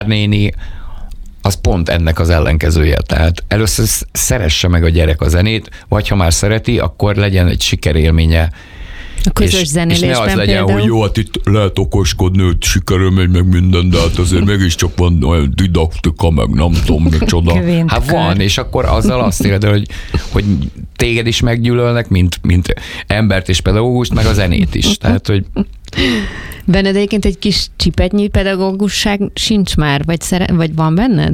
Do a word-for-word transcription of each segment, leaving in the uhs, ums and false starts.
néni az pont ennek az ellenkezője. Tehát először szeresse meg a gyerek a zenét, vagy ha már szereti, akkor legyen egy sikerélménye. A közös zenélésben és ne az legyen, például, hogy jó, hát itt lehet okoskodni, hogy sikerül megy meg minden, de hát azért mégiscsak van olyan didaktika, meg nem tudom, micsoda. Hát van, és akkor azzal azt éred, hogy, hogy téged is meggyűlölnek, mint, mint embert és pedagógust, meg a zenét is. Tehát, hogy benned egyébként egy kis csipetnyi pedagógusság sincs már, vagy, szere- vagy van benned?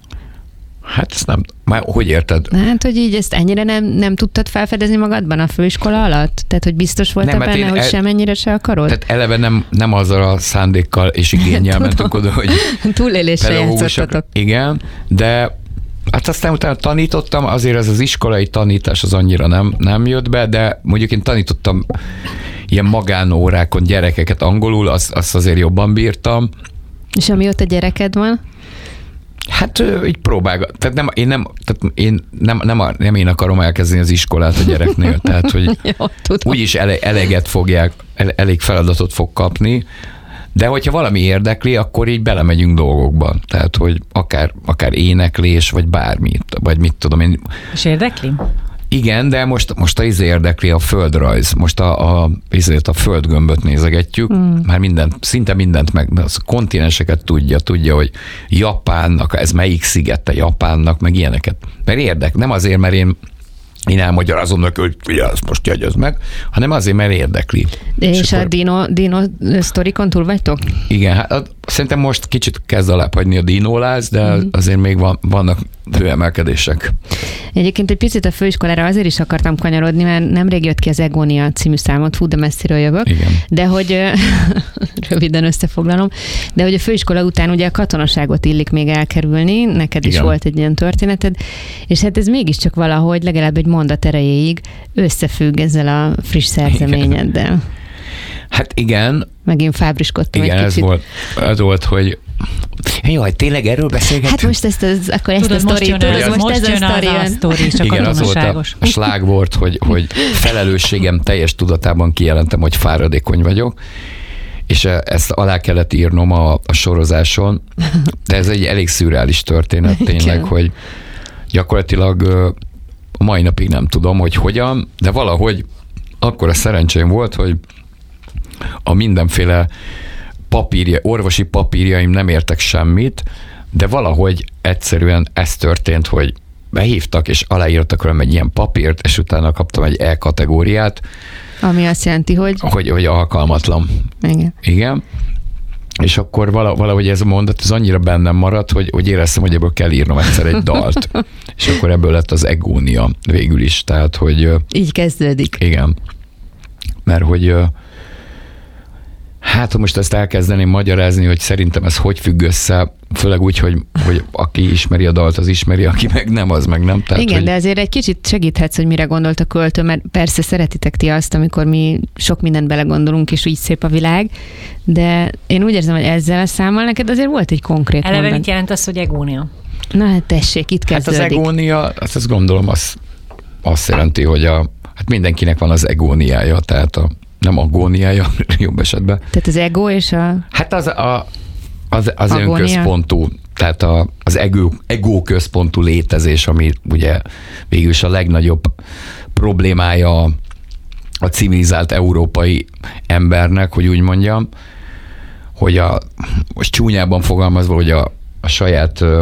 Hát ezt nem, már hogy érted? Hát, hogy így ezt ennyire nem, nem tudtad felfedezni magadban a főiskola alatt? Tehát, hogy biztos voltál benne, hogy el, semennyire se akarod? Tehát eleve nem, nem azzal a szándékkal és igénnyel mentünk oda, hogy túlélésre játszottatok. Igen, de hát aztán utána tanítottam, azért ez az iskolai tanítás az annyira nem, nem jött be, de mondjuk én tanítottam ilyen magánórákon gyerekeket angolul, azt, azt azért jobban bírtam. És amióta gyereked van? Hát így próbál, tehát nem, én, nem, tehát én nem, nem, nem én akarom elkezdeni az iskolát a gyereknél, tehát hogy úgyis ele, eleget fogják, elég feladatot fog kapni, de hogyha valami érdekli, akkor így belemegyünk dolgokba, tehát hogy akár, akár éneklés, vagy bármit, vagy mit tudom én. És érdekli? Igen, de most, most a izé érdekli a földrajz, most a, a, a földgömböt nézegetjük, mm. már mindent, szinte mindent meg, az kontinenseket tudja, tudja, hogy Japánnak, ez melyik szigete Japánnak, meg ilyeneket. Mert érdek, nem azért, mert én én elmagyarázom neki, hogy figyelj, ezt most jegyezd meg, hanem azért, mert érdekli. És, és a akkor... dino, dino sztorikon túl vagytok? Igen, hát szerintem most kicsit kezd alábbhagyni a dinóláz, de mm. azért még van, vannak főemelkedések. Egyébként egy picit a főiskolára azért is akartam kanyarodni, mert nemrég jött ki az Egónia című számot, fú, de messziről jövök. Igen. De hogy, röviden összefoglalom, de hogy a főiskola után ugye a katonaságot illik még elkerülni, neked Igen. is volt egy ilyen történeted, és hát ez mégiscsak valahogy legalább egy mondat erejéig összefügg ezzel a friss szerzeményeddel. Igen. Hát igen. Megint fábriskodtam igen, egy kicsit. Igen, ez volt, ez volt, hogy jaj, tényleg erről beszélgetünk? Hát most ezt, az, akkor ezt tudod, a sztorit, most, tudod, most, most ez jön a sztori. Az a sztori, csak igen, az volt a, a slág volt, hogy, hogy felelősségem teljes tudatában kijelentem, hogy fáradékony vagyok, és ezt alá kellett írnom a, a sorozáson, de ez egy elég szürreális történet tényleg, igen. hogy gyakorlatilag a mai napig nem tudom, hogy hogyan, de valahogy akkor a szerencsém volt, hogy a mindenféle papírja, orvosi papírjaim nem értek semmit, de valahogy egyszerűen ez történt, hogy behívtak, és aláírtak velem egy ilyen papírt, és utána kaptam egy E kategóriát. Ami azt jelenti, hogy? Hogy, hogy alkalmatlan. Igen. Igen. És akkor valahogy ez a mondat, ez annyira bennem maradt, hogy, hogy éreztem, hogy ebből kell írnom egyszer egy dalt. És akkor ebből lett az Egónia végül is. Tehát, hogy... Így kezdődik. Igen. Mert hogy hát, ha most ezt elkezdeném magyarázni, hogy szerintem ez hogy függ össze, főleg úgy, hogy, hogy aki ismeri a dalt, az ismeri, aki meg nem, az meg nem. Tehát, igen, hogy... de azért egy kicsit segíthetsz, hogy mire gondolt a költő, mert persze szeretitek ti azt, amikor mi sok mindent belegondolunk, és így szép a világ, de én úgy érzem, hogy ezzel a számmal neked azért volt egy konkrét eleve mondat. mit jelent az, hogy egónia? Na hát tessék, itt kezdődik. Hát az egónia, azt, azt gondolom, az, azt jelenti, hogy a, hát mindenkinek van az egóniája, tehát a nem agóniája, jobb esetben. Tehát az ego és a... Hát az a, az, az önközpontú, tehát a, az ego, ego központú létezés, ami ugye végül is a legnagyobb problémája a, a civilizált európai embernek, hogy úgy mondjam, hogy a, most csúnyában fogalmazva, hogy a, a saját uh,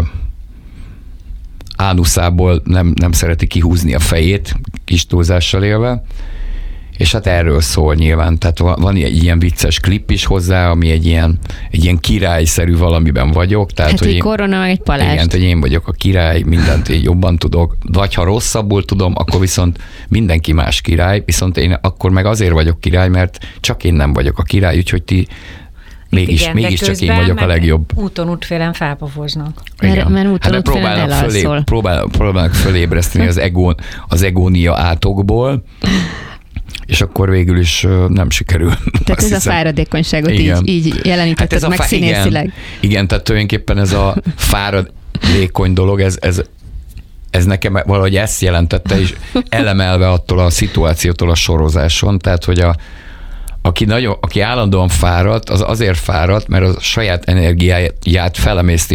ánuszából nem, nem szereti kihúzni a fejét, kis túlzással élve, és hát erről szól nyilván, tehát van egy ilyen vicces klip is hozzá, ami egy ilyen, egy ilyen királyszerű valamiben vagyok. Tehát, hát hogy egy én, korona, meg egy palást. Igen, hogy én vagyok a király, mindent én jobban tudok, vagy ha rosszabbul tudom, akkor viszont mindenki más király, viszont én akkor meg azért vagyok király, mert csak én nem vagyok a király, úgyhogy ti mégis, igen, mégis csak én vagyok a legjobb. Úton útfélen felpofoznak. Mert, mert úton hát próbálnak, fölé, próbál, próbálnak fölébreszteni az, egó, az egónia átokból, és akkor végül is nem sikerül. Tehát ez hiszem. A fáradékonyságot így, így jelenítetted hát meg fá- színészileg. Igen, igen, tehát tulajdonképpen ez a fáradékony dolog, ez, ez, ez nekem valahogy ezt jelentette, és elemelve attól a szituációtól a sorozáson, tehát hogy a, aki, nagyon, aki állandóan fáradt, az azért fáradt, mert a saját energiáját felemészti